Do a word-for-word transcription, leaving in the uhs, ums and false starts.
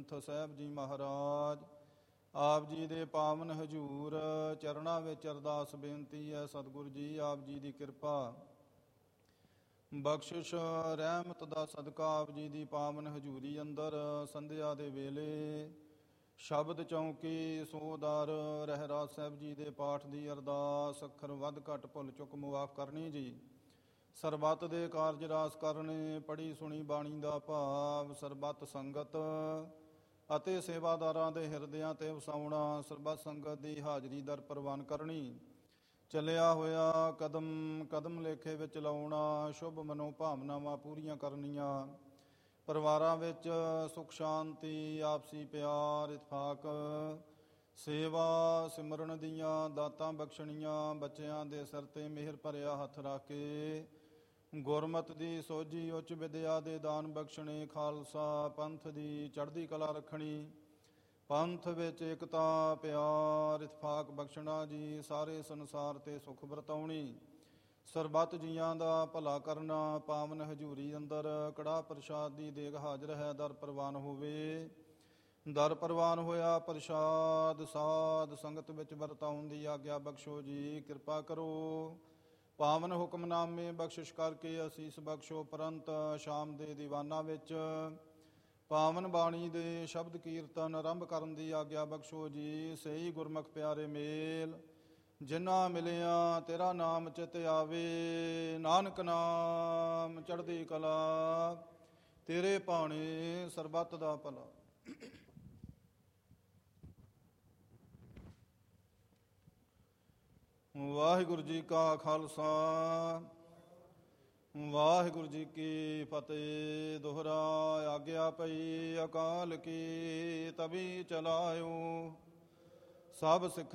ਗ੍ਰੰਥ ਸਾਹਿਬ ਜੀ ਮਹਾਰਾਜ ਆਪ ਜੀ ਦੇ ਪਾਵਨ ਹਜੂਰ ਚਰਨਾਂ ਵਿੱਚ ਅਰਦਾਸ ਬੇਨਤੀ ਹੈ। ਸਤਿਗੁਰੂ ਜੀ ਆਪ ਜੀ ਦੀ ਕਿਰਪਾ ਬਖਸ਼ਿਸ਼ ਰਹਿਮਤ ਦਾ ਸਦਕਾ ਆਪ ਜੀ ਦੀ ਪਾਵਨ ਹਜੂਰੀ ਅੰਦਰ ਸੰਧਿਆ ਦੇ ਵੇਲੇ ਸ਼ਬਦ ਚੌਂਕੀ ਸੋਦਾਰ ਰਹਿਰਾਸ ਸਾਹਿਬ ਜੀ ਦੇ ਪਾਠ ਦੀ ਅਰਦਾਸ ਅੱਖਰ ਵੱਧ ਘੱਟ ਭੁੱਲ ਚੁੱਕ ਮੁਆਫ ਕਰਨੀ ਜੀ। ਸਰਬੱਤ ਦੇ ਕਾਰਜ ਰਾਸ ਕਰਨੇ, ਪੜ੍ਹੀ ਸੁਣੀ ਬਾਣੀ ਦਾ ਭਾਵ ਸਰਬੱਤ ਸੰਗਤ ਅਤੇ ਸੇਵਾਦਾਰਾਂ ਦੇ ਹਿਰਦਿਆਂ ਤੇ ਵਸਾਉਣਾ, ਸਰਬੱਤ ਸੰਗਤ ਦੀ ਹਾਜ਼ਰੀ ਦਰ ਪ੍ਰਵਾਨ ਕਰਨੀ, ਚੱਲਿਆ ਹੋਇਆ ਕਦਮ ਕਦਮ ਲੇਖੇ ਵਿੱਚ ਲਾਉਣਾ, ਸ਼ੁਭ ਮਨੋ ਭਾਵਨਾਵਾਂ ਪੂਰੀਆਂ ਕਰਨੀਆਂ, ਪਰਿਵਾਰਾਂ ਵਿੱਚ ਸੁਖ ਸ਼ਾਂਤੀ, ਆਪਸੀ ਪਿਆਰ ਇਤਫਾਕ, ਸੇਵਾ ਸਿਮਰਨ ਦੀਆਂ ਦਾਤਾਂ ਬਖਸ਼ਣੀਆਂ, ਬੱਚਿਆਂ ਦੇ ਸਿਰ ਤੇ ਮਿਹਰ ਭਰਿਆ ਹੱਥ ਰੱਖ ਕੇ ਗੁਰਮਤਿ ਦੀ ਸੋਝੀ ਉੱਚ ਵਿਦਿਆ ਦੇ ਦਾਨ ਬਖਸ਼ਣੇ, ਖਾਲਸਾ ਪੰਥ ਦੀ ਚੜ੍ਹਦੀ ਕਲਾ ਰੱਖਣੀ, ਪੰਥ ਵਿੱਚ ਏਕਤਾ ਪਿਆਰ ਇਤਫਾਕ ਬਖਸ਼ਣਾ ਜੀ। ਸਾਰੇ ਸੰਸਾਰ ਤੇ ਸੁਖ ਵਰਤਾਉਣੀ, ਸਰਬੱਤ ਜੀਆਂ ਦਾ ਭਲਾ ਕਰਨਾ, ਪਾਵਨ ਹਜੂਰੀ ਅੰਦਰ ਕੜਾਹ ਪ੍ਰਸ਼ਾਦ ਦੀ ਦੇਗ ਹਾਜ਼ਰ ਹੈ, ਦਰ ਪ੍ਰਵਾਨ ਹੋਵੇ। ਦਰ ਪ੍ਰਵਾਨ ਹੋਇਆ ਪ੍ਰਸ਼ਾਦ ਸਾਧ ਸੰਗਤ ਵਿੱਚ ਵਰਤਾਉਣ ਦੀ ਆਗਿਆ ਬਖਸ਼ੋ ਜੀ। ਕਿਰਪਾ ਕਰੋ ਪਾਵਨ ਹੁਕਮਨਾਮੇ ਬਖਸ਼ਿਸ਼ ਕਰਕੇ ਅਸੀਸ ਬਖਸ਼ੋ। ਪ੍ਰੰਤ ਸ਼ਾਮ ਦੇ ਦੀਵਾਨਾਂ ਵਿੱਚ ਪਾਵਨ ਬਾਣੀ ਦੇ ਸ਼ਬਦ ਕੀਰਤਨ ਆਰੰਭ ਕਰਨ ਦੀ ਆਗਿਆ ਬਖਸ਼ੋ ਜੀ। ਸਹੀ ਗੁਰਮੁਖ ਪਿਆਰੇ ਮੇਲ ਜਿਨ੍ਹਾਂ ਮਿਲਿਆ ਤੇਰਾ ਨਾਮ ਚਿਤ ਆਵੇ, ਨਾਨਕ ਨਾਮ ਚੜ੍ਹਦੀ ਕਲਾ, ਤੇਰੇ ਭਾਣੇ ਸਰਬੱਤ ਦਾ ਭਲਾ। ਵਾਹਿਗੁਰੂ ਜੀ ਕਾ ਖਾਲਸਾ ਵਾਹਿਗੁਰੂ ਜੀ ਕੀ ਫਤਿਹ। ਦੋਹਰਾ ਆਗਿਆ ਪਈ ਅਕਾਲ ਕੀ, ਤਬੀ ਚਲਾਇਓ ਸਭ ਸਿੱਖ